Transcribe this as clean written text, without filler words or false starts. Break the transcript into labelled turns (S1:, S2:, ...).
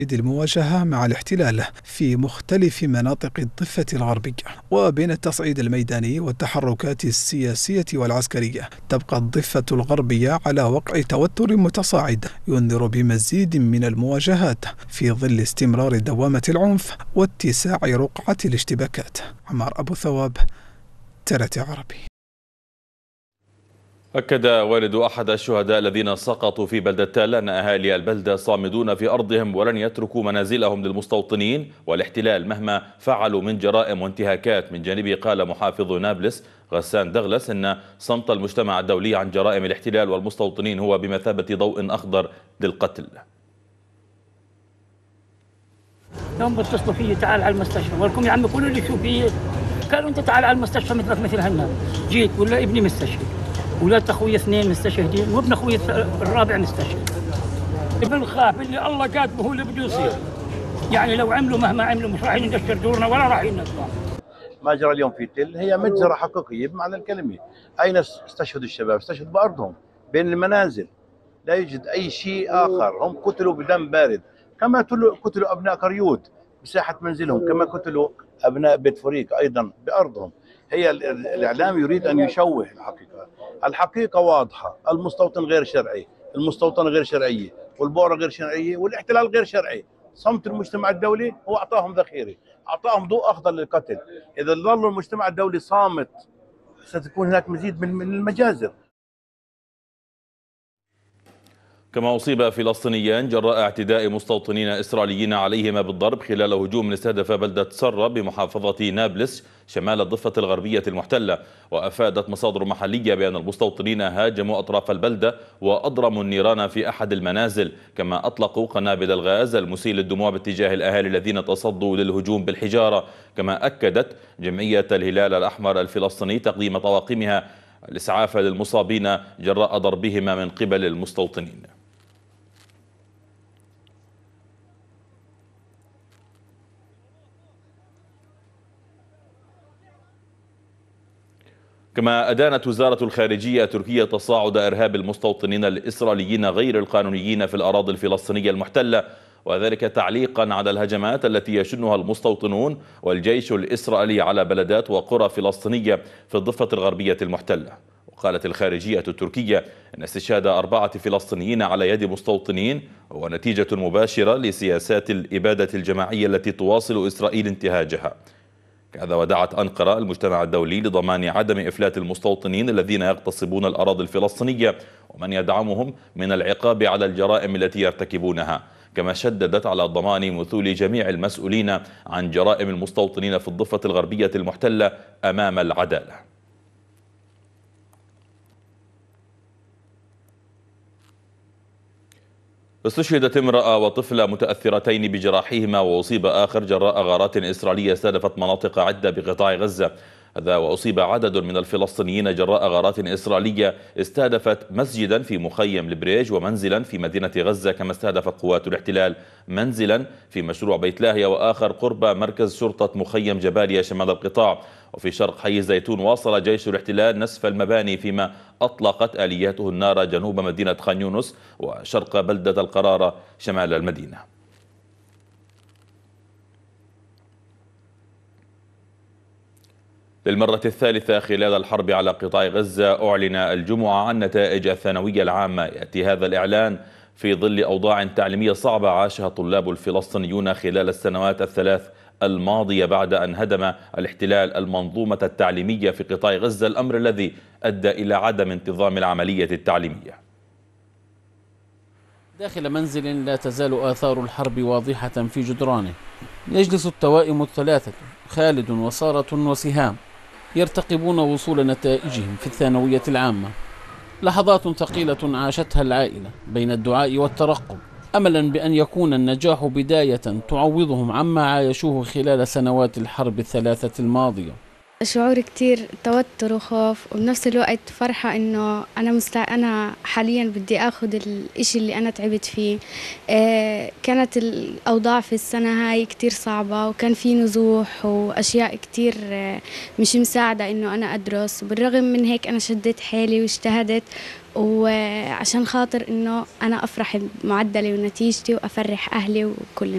S1: المواجهة مع الاحتلال في مختلف مناطق الضفة الغربية. وبين التصعيد الميداني والتحركات السياسية والعسكرية، تبقى الضفة الغربية على وقع توتر متصاعد ينذر بمزيد من المواجهات في ظل استمرار دوامة العنف واتساع رقعة الاشتباكات. عمار أبو ثواب، TRT عربي.
S2: أكد والد أحد الشهداء الذين سقطوا في بلدة تل أن أهالي البلدة صامدون في أرضهم ولن يتركوا منازلهم للمستوطنين والاحتلال مهما فعلوا من جرائم وانتهاكات. من جانبه قال محافظ نابلس غسان دغلس أن صمت المجتمع الدولي عن جرائم الاحتلال والمستوطنين هو بمثابة ضوء أخضر للقتل.
S3: يوم بتصلوا فيه تعال على المستشفى، ولكم يا عمي كل اللي شو فيه قالوا أنت تعال على المستشفى مثلك مثل هالناس. جيت ولا ابني مستشفى، ولاد اخوي 2 مستشهدين، وابن اخوي الرابع مستشهد. بنخاف اللي الله كاتبه هو اللي بده يصير، يعني لو عملوا مهما عملوا مش راح يندشر دورنا ولا راح ينقطع.
S4: ما جرى اليوم في تل هي مجزرة حقيقية بمعنى الكلمة. أين استشهدوا الشباب؟ استشهدوا بأرضهم بين المنازل، لا يوجد أي شيء آخر. هم قتلوا بدم بارد، كما قتلوا أبناء قريوت بساحة منزلهم، كما قتلوا أبناء بيت فريق أيضا بأرضهم. هي الإعلام يريد أن يشوه الحقيقة واضحة. المستوطن غير شرعي، المستوطنة غير شرعية، والبؤرة غير شرعية، والاحتلال غير شرعي. صمت المجتمع الدولي هو أعطاهم ذخيرة، أعطاهم ضوء أخضر للقتل. إذا ظل المجتمع الدولي صامت ستكون هناك مزيد من المجازر.
S2: كما أصيب فلسطينيان جراء اعتداء مستوطنين إسرائيليين عليهما بالضرب خلال هجوم استهدف بلدة سرة بمحافظة نابلس شمال الضفة الغربية المحتلة. وأفادت مصادر محلية بأن المستوطنين هاجموا أطراف البلدة وأضرموا النيران في أحد المنازل، كما أطلقوا قنابل الغاز المسيل للدموع باتجاه الأهالي الذين تصدوا للهجوم بالحجارة. كما أكدت جمعية الهلال الأحمر الفلسطيني تقديم طواقمها الإسعاف للمصابين جراء ضربهما من قبل المستوطنين. كما أدانت وزارة الخارجية التركية تصاعد إرهاب المستوطنين الإسرائيليين غير القانونيين في الأراضي الفلسطينية المحتلة، وذلك تعليقا على الهجمات التي يشنها المستوطنون والجيش الإسرائيلي على بلدات وقرى فلسطينية في الضفة الغربية المحتلة. وقالت الخارجية التركية أن استشهاد 4 فلسطينيين على يد مستوطنين هو نتيجة مباشرة لسياسات الإبادة الجماعية التي تواصل إسرائيل انتهاجها. كذا ودعت أنقرة المجتمع الدولي لضمان عدم إفلات المستوطنين الذين يغتصبون الأراضي الفلسطينية ومن يدعمهم من العقاب على الجرائم التي يرتكبونها. كما شددت على ضمان مثول جميع المسؤولين عن جرائم المستوطنين في الضفة الغربية المحتلة أمام العدالة. استشهدت امرأة وطفلة متأثرتين بجراحيهما وأصيب آخر جراء غارات إسرائيلية استهدفت مناطق عدة بقطاع غزة. هذا وأصيب عدد من الفلسطينيين جراء غارات إسرائيلية استهدفت مسجدا في مخيم البريج ومنزلا في مدينة غزة. كما استهدفت قوات الاحتلال منزلا في مشروع بيت لاهيا وآخر قرب مركز شرطة مخيم جباليا شمال القطاع. وفي شرق حي الزيتون واصل جيش الاحتلال نسف المباني فيما أطلقت آلياته النار جنوب مدينة خان يونس وشرق بلدة القرارة شمال المدينة. للمرة الثالثة خلال الحرب على قطاع غزة أعلن الجمعة عن نتائج الثانوية العامة. يأتي هذا الإعلان في ظل أوضاع تعليمية صعبة عاشها الطلاب الفلسطينيون خلال السنوات الثلاث الماضية بعد أن هدم الاحتلال المنظومة التعليمية في قطاع غزة، الأمر الذي أدى إلى عدم انتظام العملية التعليمية.
S5: داخل منزل لا تزال آثار الحرب واضحة في جدرانه يجلس التوائم الثلاثة خالد وسارة وسهام يرتقبون وصول نتائجهم في الثانوية العامة. لحظات ثقيلة عاشتها العائلة بين الدعاء والترقب أملا بأن يكون النجاح بداية تعوضهم عما عايشوه خلال سنوات الحرب الثلاثة الماضية.
S6: شعور كتير توتر وخوف وبنفس الوقت فرحة إنه أنا حاليا بدي أخذ الإشي اللي أنا تعبت فيه. كانت الأوضاع في السنة هاي كتير صعبة وكان في نزوح وأشياء كتير مش مساعدة إنه أنا أدرس، وبالرغم من هيك أنا شديت حيلي واجتهدت وعشان خاطر إنه أنا أفرح بمعدلي ونتيجتي وأفرح أهلي وكل